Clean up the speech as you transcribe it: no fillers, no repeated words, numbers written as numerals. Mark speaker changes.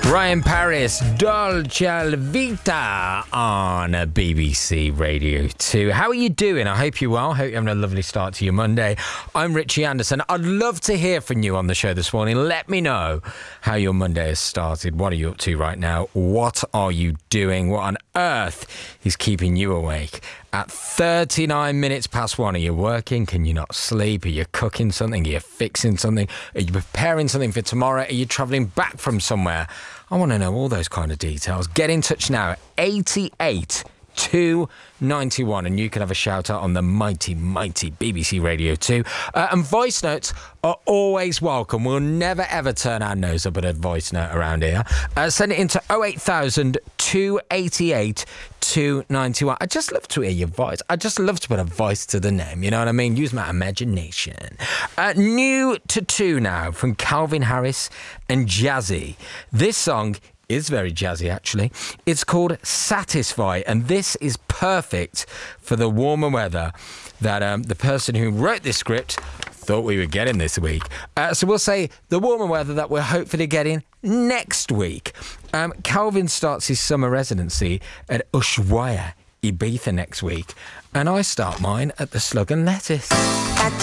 Speaker 1: Ryan Paris, Dolce Vita on BBC Radio 2. How are you doing? I hope you're well. I hope you're having a lovely start to your Monday. I'm Richie Anderson. I'd love to hear from you on the show this morning. Let me know how your Monday has started. What are you up to right now? What are you doing? What on earth is keeping you awake? At 39 minutes past 1, are you working? Can you not sleep? Are you cooking something? Are you fixing something? Are you preparing something for tomorrow? Are you travelling back from somewhere? I want to know all those kind of details. Get in touch now at 88 291 and you can have a shout out on the mighty BBC Radio 2. And voice notes are always welcome. We'll never ever turn our nose up at a voice note around here. Send it into 08000 288 291. I just love to hear your voice. I just love to put a voice to the name, you know what I mean? Use my imagination. New to 2 now from Calvin Harris and Jazzy. This song is very jazzy, actually. It's called Satisfy, and this is perfect for the warmer weather that the person who wrote this script thought we were getting this week. So we'll say the warmer weather that we're hopefully getting next week. Calvin starts his summer residency at Ushuaia, Ibiza next week, and I start mine at the Slug and Lettuce.